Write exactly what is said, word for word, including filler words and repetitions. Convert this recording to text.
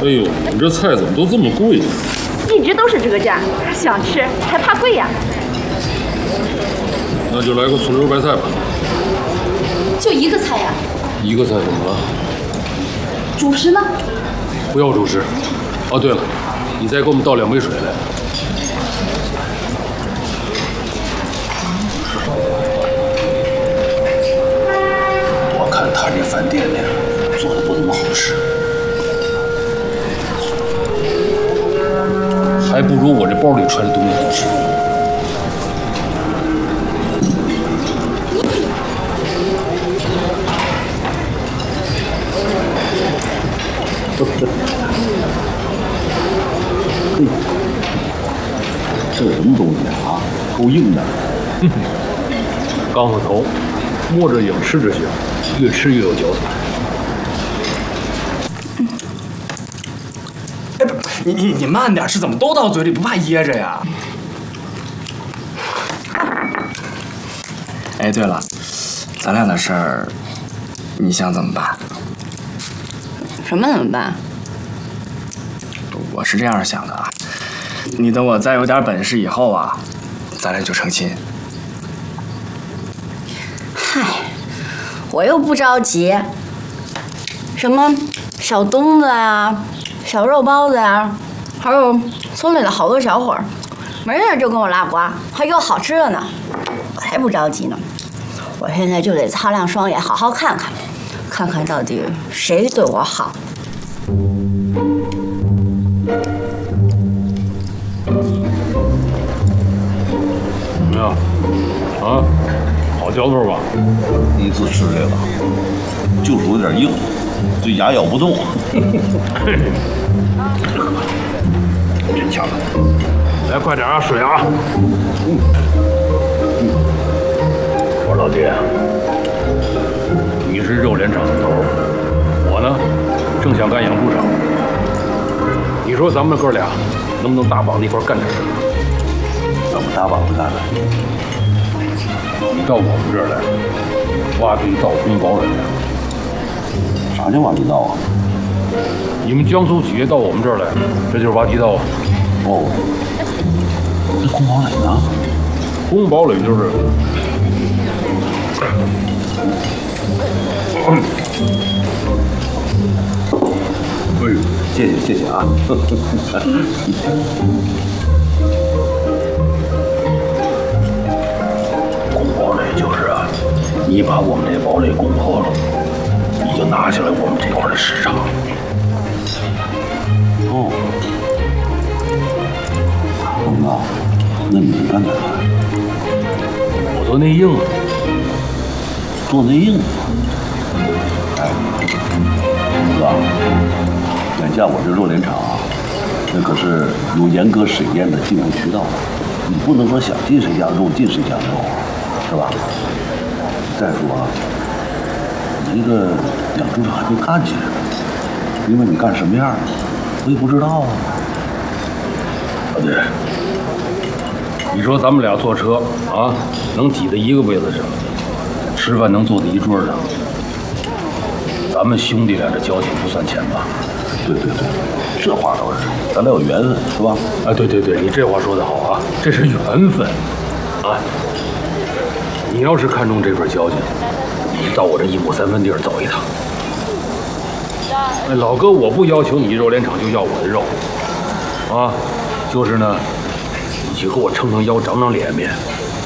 哎呦，你这菜怎么都这么贵呀？ 一直都是这个价，想吃还怕贵呀？ 那就来个醋溜白菜吧。 就一个菜呀？ 一个菜怎么了？ 主食呢？ 不要主食。哦，对了，你再给我们倒两杯水来。 我看他这饭店呢，做的不怎么好吃， 还不如我这包里揣的东西好吃。 嘿，这是什么东西啊？够硬的。 刚子头，摸着硬，吃着香，越吃越有嚼头。 哎，不，你你你慢点，是怎么都到嘴里，不怕噎着呀？哎，对了，咱俩的事儿，你想怎么办？ 什么怎么办？ 我是这样想的啊，你等我再有点本事以后啊，咱俩就成亲。 嗨，我又不着急。什么小东子呀、小肉包子呀，还有村里的好多小伙儿，没事就跟我拉呱，还有好吃的呢。我才不着急呢，我现在就得擦亮双眼，好好看看，看看到底谁对我好。 怎么样？啊，好嚼头吧？ 第一次吃这个，就是有点硬，这牙咬不动。 真强！来，快点啊，水啊！嗯。我说老弟，你是肉联厂的头，我呢正想干养猪场。你说咱们哥俩能不能搭绑在一块干点什么？ 怎么搭绑子干的？ 你到我们这儿来，挖地道公保人来。 啥叫挖地道啊？ 你们江苏企业到我们这儿来，这就是挖地道啊。 哦，那公保垒呢？ 公保垒就是，哎呦， 谢谢谢谢啊。 公保垒就是啊，你把我们这堡垒攻破了，你就拿下来我们这块的市场。 哦，东子，那你能干点啥？ 我做内应啊， 做内应。哎，东子，眼下我这肉联厂啊，那可是有严格审验的进口渠道，你不能说想进谁家肉进谁家肉，是吧？再说啊，你这个养猪场还没干起来呢，因为你干什么样，我也不知道啊。 老弟，你说咱们俩坐车啊，能挤在一个位子上，吃饭能坐在一桌上，咱们兄弟俩这交情不算浅吧？ 对对对，这话倒是，咱俩有缘分，是吧？ 啊，对对对，你这话说得好啊，这是缘分啊！你要是看中这份交情，你到我这一亩三分地儿走一趟。哎，老哥，我不要求你肉联厂就要我的肉，啊，就是呢，你去给我撑撑腰，长长脸面，